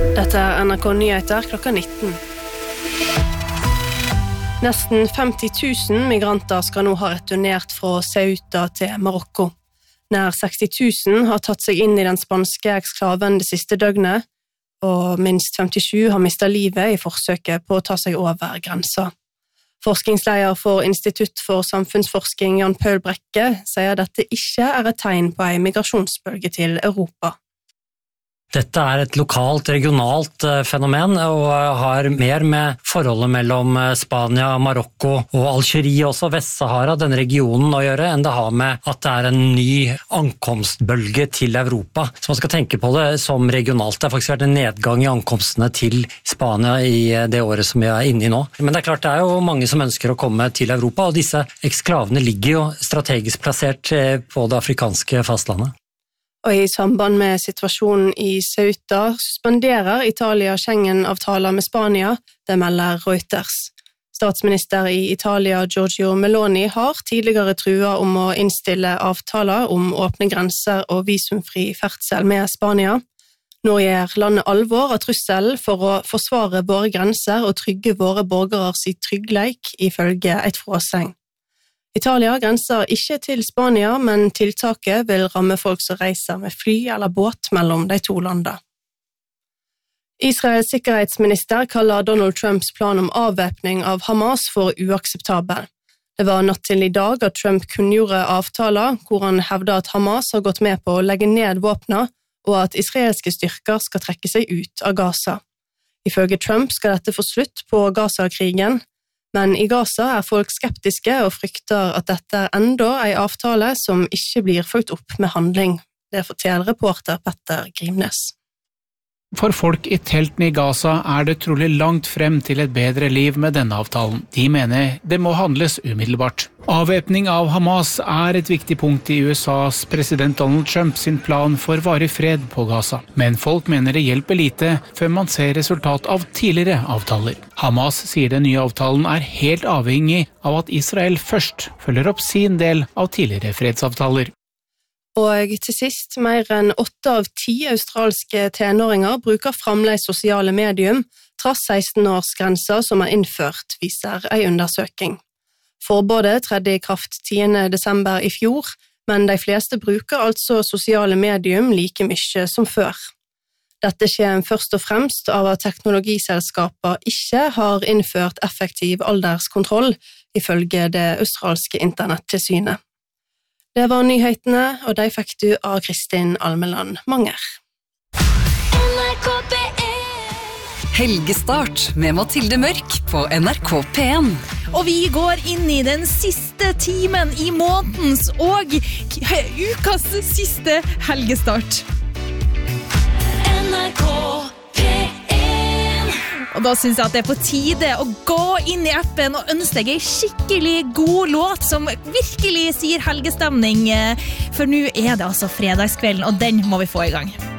Dette NRK Nyheter klokka 19. Nesten 50 000 migranter skal nå ha returnert fra Ceuta til Marokko. Nær 60 000 har tatt seg inn i den spanske eksklaven det siste døgnet, og minst 57 har mistet livet i forsøket på å ta seg over grensa. Forskningsleder for Institutt for samfunnsforskning Jan Paul Brekke sier dette ikke er et tegn på en migrasjonsbølge til Europa. Dette er et lokalt, regionalt fenomen og har mer med forholdet mellom Spania, Marokko og Algerie, også Vest-Sahara, denne regionen å gjøre, enn det har med at det er en ny ankomstbølge til Europa. Så man skal tenke på det som regionalt. Det har faktisk vært en nedgang i ankomstene til Spania i det året som vi er inne i nå. Men det er klart det er jo mange som ønsker å komme til Europa, og disse eksklavene ligger jo strategisk plassert på det afrikanske fastlandet. Og i samband med situasjonen i Ceuta suspenderer Italia Schengen-avtaler med Spania, det melder Reuters. Statsminister i Italia Giorgia Meloni har tidligere trua om å innstille avtaler om åpne grenser og visumfri ferdsel med Spania. Nå gjør landet alvor av trusselen for å forsvare våre grenser og trygge våre borgere sitt tryggleik, ifølge et fråsegn. Italia grenser ikke til Spania, men tiltaket vil ramme folk som reiser med fly eller båt mellom de to landene. Israels sikkerhetsminister kaller Donald Trumps plan om avvæpning av Hamas for uakseptabel. Det var natt til i dag at Trump kunngjorde avtaler, hvor han hevder at Hamas har gått med på å legge ned våpnene, og at israelske styrker skal trekke seg ut av Gaza. Ifølge Trump skal dette få slutt på Gaza-krigen, men i Gaza er folk skeptiske og frykter at dette er enda en avtale som ikke blir fulgt opp med handling. Det forteller reporter Petter Grimnes. For folk i teltene i Gaza er det trolig langt frem til et bedre liv med denne avtalen. De mener det må handles umiddelbart. Avvæpning av Hamas er et viktig punkt i USAs president Donald Trump sin plan for varig fred på Gaza. Men folk mener det hjelper lite før man ser resultat av tidligere avtaler. Hamas sier den nye avtalen er helt avhengig av at Israel først følger opp sin del av tidligere fredsavtaler. Og til sist, mer enn 8 av 10 australske tenåringer bruker fremdeles sosiale medium, trass 16-årsgrenser som er innført, viser en undersøking. Forbudet tredde i kraft 10. desember i fjor, men de fleste bruker altså sosiale medium like mye som før. Dette skjer først og fremst av at teknologiselskaper ikke har innført effektiv alderskontroll, ifølge det australske internettilsynet. Det var nyhetene, og de fikk du av Kristin Almeland Manger. Helgestart med Mathilde Mørk på NRK P1. Og vi går inn i den siste timen i månedens og ukas siste helgestart. NRK Og da synes jeg at det er på tide å gå inn i appen og ønske deg en skikkelig god låt som virkelig sier helgestemning. For nå er det altså fredagskvelden, og den må vi få i gang.